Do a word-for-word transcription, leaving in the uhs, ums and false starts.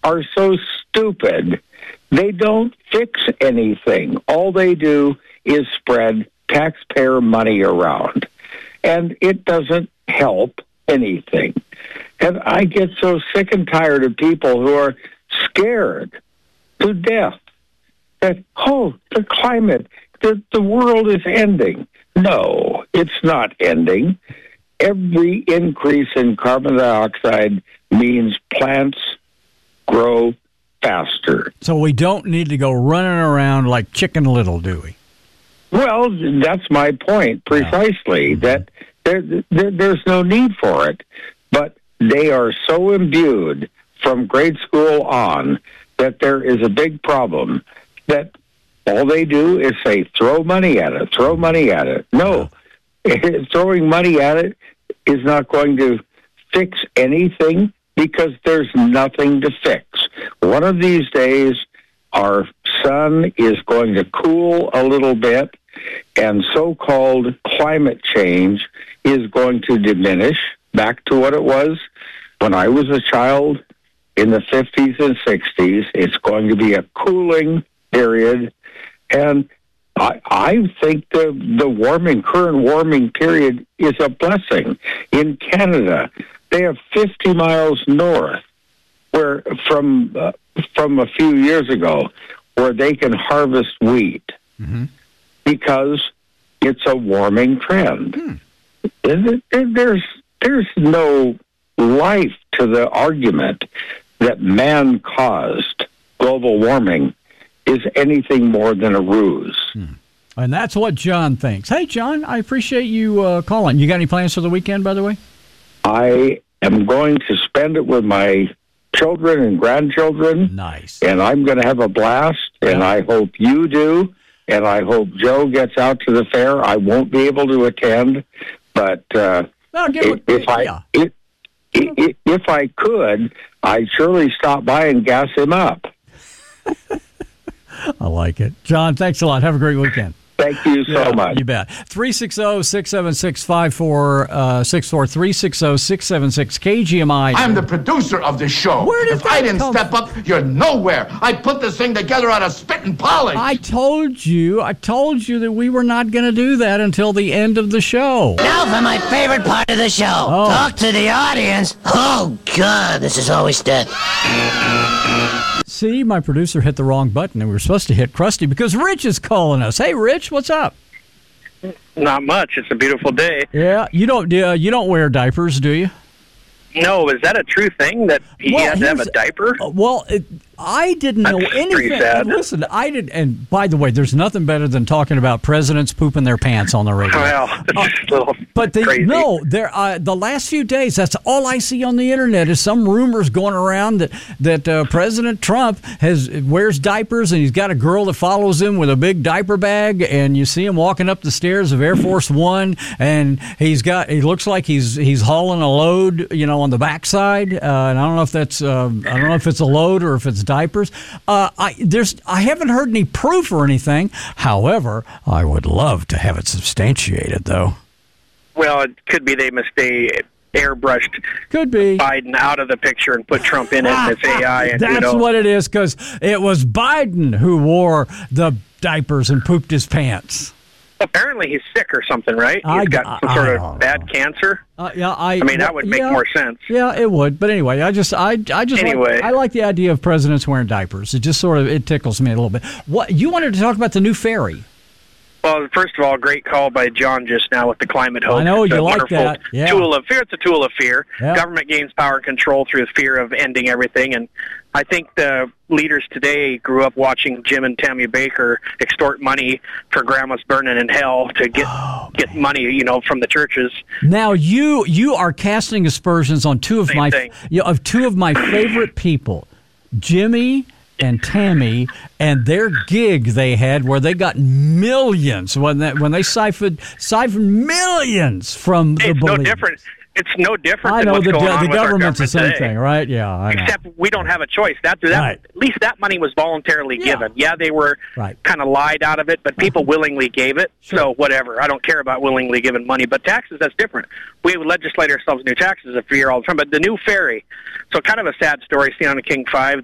are so stupid. They don't fix anything. All they do is spread taxpayer money around. And it doesn't help anything. And I get so sick and tired of people who are scared to death that, oh, the climate, the, the world is ending. No, it's not ending. Every increase in carbon dioxide means plants grow faster. So we don't need to go running around like Chicken Little, do we? Well, that's my point, precisely, yeah. that there, there, there's no need for it. But they are so imbued from grade school on that there is a big problem that all they do is say, throw money at it, throw money at it. No, throwing money at it is not going to fix anything because there's nothing to fix. One of these days, our sun is going to cool a little bit, and so-called climate change is going to diminish back to what it was when I was a child in the fifties and sixties. It's going to be a cooling period, and I, I think the, the warming, current warming period is a blessing. In Canada, they have fifty miles north where from uh, from a few years ago where they can harvest wheat mm-hmm. because it's a warming trend. Hmm. There's there's no life to the argument that man caused global warming is anything more than a ruse. Hmm. And that's what John thinks. Hey, John, I appreciate you uh, calling. You got any plans for the weekend, by the way? I am going to spend it with my children and grandchildren. Nice. And I'm going to have a blast, yeah. and I hope you do, and I hope Joe gets out to the fair. I won't be able to attend, but uh, well, give if, if I yeah. if, if, if I could, I'd surely stop by and gas him up. I like it. John, thanks a lot. Have a great weekend. Thank you so yeah, much. You bet. three six zero, six seven six, five four six four, three six zero, six seven six, K G M I. I'm the producer of the show. Where did if that I didn't come step up, you're nowhere. I put this thing together out of spit and polish. I told you, I told you that we were not going to do that until the end of the show. Now for my favorite part of the show. Oh. Talk to the audience. Oh, God, this is always dead. See, my producer hit the wrong button, and we were supposed to hit Krusty because Rich is calling us. Hey, Rich, what's up? Not much. It's a beautiful day. Yeah, you don't uh, you don't wear diapers, do you? No, is that a true thing that he well, has to have a diaper? Uh, well, it, I didn't know That's anything. pretty sad. Listen, I did. And by the way, there's nothing better than talking about presidents pooping their pants on the radio. Well, it's uh, a little but the, crazy. no, there. Uh, the last few days, that's all I see on the internet is some rumors going around that that uh, President Trump has wears diapers and he's got a girl that follows him with a big diaper bag, and you see him walking up the stairs of Air Force One, and he's got. He looks like he's he's hauling a load, you know, on the backside. Uh, and I don't know if that's uh, I don't know if it's a load or if it's diapers. Uh, I there's I haven't heard any proof or anything. However, I would love to have it substantiated, though. Well, it could be they mistake airbrushed could be Biden out of the picture and put Trump in it, and it's A I. And, That's you know. what it is, because it was Biden who wore the diapers and pooped his pants. Apparently he's sick or something, right? He's I, got some I, sort I of bad cancer. Uh, yeah, I, I mean, that would make yeah, more sense. Yeah, it would. But anyway, I just, I, I just, anyway. like, I like the idea of presidents wearing diapers. It just sort of, it tickles me a little bit. What you wanted to talk about the new ferry? Well, first of all, great call by John just now with the climate hoax. I know, it's you a like wonderful that. Yeah. tool of fear. It's a tool of fear. Yeah. Government gains power and control through the fear of ending everything. And I think the leaders today grew up watching Jim and Tammy Baker extort money for grandmas burning in hell to get oh, get money, you know, from the churches. Now you you are casting aspersions on two of Same my thing. you know, of two of my favorite people, Jimmy and Tammy, and their gig they had where they got millions when they, when they siphoned siphoned millions from Hey, the it's no believers. different. It's no different I than know what's the, going on the with our government's the government same today. thing, right? Yeah, I know. Except we don't have a choice. That, that Right. at least that money was voluntarily Yeah. given. Yeah, they were Right. kind of lied out of it, but people willingly gave it. Sure. So whatever. I don't care about willingly given money. But taxes, that's different. We would legislate ourselves new taxes every year all the time. But the new ferry, so kind of a sad story seen on the King five.